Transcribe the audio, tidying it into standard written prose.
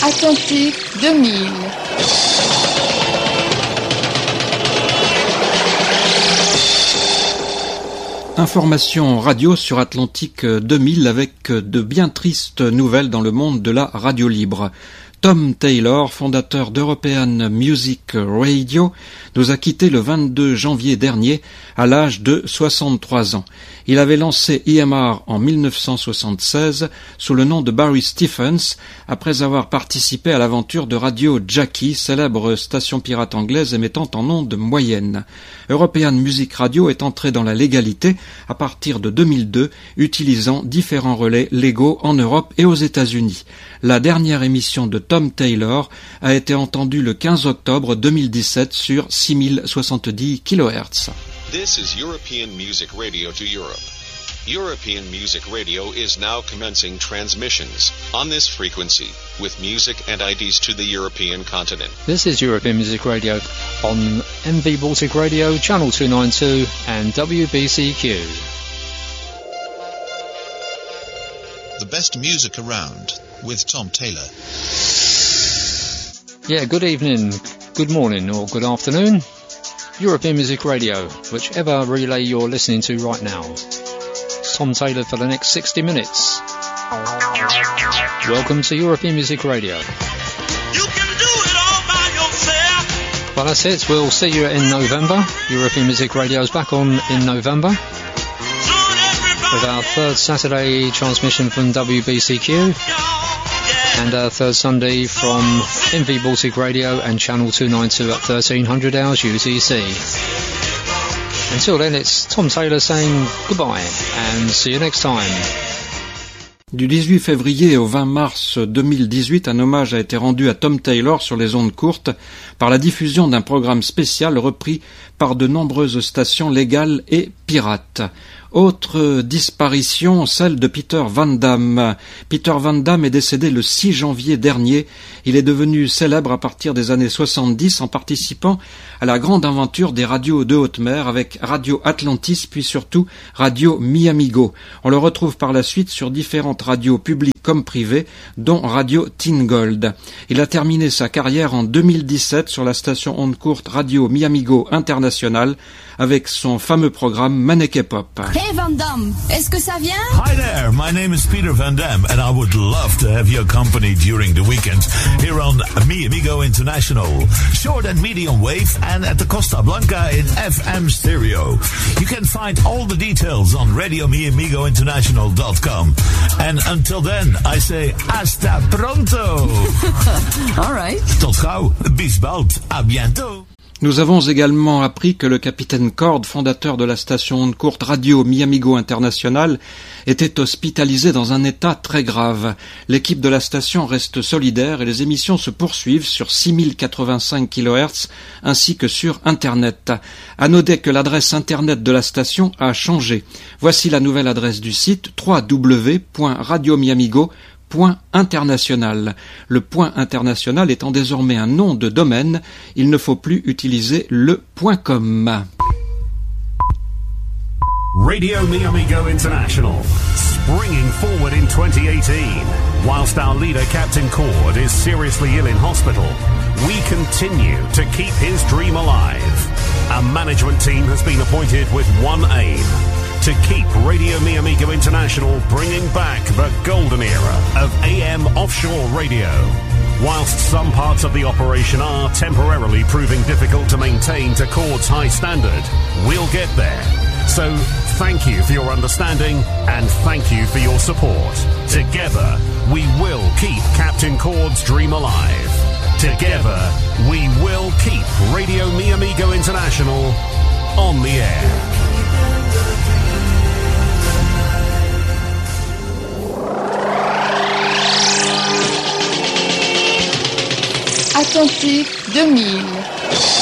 Atlantique 2000. Information radio sur Atlantique 2000 avec de bien tristes nouvelles dans le monde de la radio libre. Tom Taylor, fondateur d'European Music Radio, nous a quittés le 22 janvier dernier à l'âge de 63 ans. Il avait lancé EMR en 1976 sous le nom de Barry Stephens, après avoir participé à l'aventure de Radio Jackie, célèbre station pirate anglaise émettant en ondes moyennes. European Music Radio est entré dans la légalité à partir de 2002, utilisant différents relais légaux en Europe et aux États-Unis. La dernière émission de Tom Taylor a été entendue le 15 octobre 2017 sur 6070 kHz. This is European Music Radio to Europe. European Music Radio is now commencing transmissions on this frequency with music and IDs to the European continent. This is European Music Radio on MV Baltic Radio, Channel 292 and WBCQ. The best music around with Tom Taylor. Yeah, good evening, good morning or good afternoon. European Music Radio, whichever relay you're listening to right now. It's Tom Taylor for the next 60 minutes. Welcome to European Music Radio. You can do it all by yourself. Well, that's it. We'll see you in November. European Music Radio is back on in November with our third Saturday transmission from WBCQ. And our third Sunday from MV Baltic Radio and Channel 292 at 1300 hours UTC. Until then, it's Tom Taylor saying goodbye and see you next time. Du 18 février au 20 mars 2018, un hommage a été rendu à Tom Taylor sur les ondes courtes par la diffusion d'un programme spécial repris par de nombreuses stations légales et pirates. Autre disparition, celle de Peter Van Damme. Peter Van Damme est décédé le 6 janvier dernier. Il est devenu célèbre à partir des années 70 en participant à la grande aventure des radios de haute mer avec Radio Atlantis puis surtout Radio Mi-Amigo. On le retrouve par la suite sur différentes radios publiques comme privées, dont Radio Teen Gold. Il a terminé sa carrière en 2017 sur la station onde courte Radio Mi-Amigo International avec son fameux programme Maneke Pop. Hey Van Damme, est-ce que ça vient? Hi there, my name is Peter Van Damme and I would love to have your company during the weekend here on Mi Amigo International, short and medium wave and at the Costa Blanca in FM stereo. You can find all the details on radiomiamigointernational.com. And until then, I say hasta pronto. All right. Tot gauw, bis bald, à bientôt. Nous avons également appris que le capitaine Cord, fondateur de la station onde courte Radio Mi-Amigo International, était hospitalisé dans un état très grave. L'équipe de la station reste solidaire et les émissions se poursuivent sur 6085 kHz ainsi que sur Internet. À noter que l'adresse Internet de la station a changé. Voici la nouvelle adresse du site www.radiomiamigo.international. Le point international étant désormais un nom de domaine, il ne faut plus utiliser le .com. Radio Mi-Amigo International, springing forward in 2018. Whilst our leader, Captain Cord, is seriously ill in hospital, we continue to keep his dream alive. Our management team has been appointed with one aim: to keep Radio Mi-Amigo International bringing back the golden era of AM offshore radio. Whilst some parts of the operation are temporarily proving difficult to maintain to Cord's high standard, we'll get there. So thank you for your understanding and thank you for your support. Together, we will keep Captain Cord's dream alive. Together, we will keep Radio Mi-Amigo International on the air. Atlantique 2000.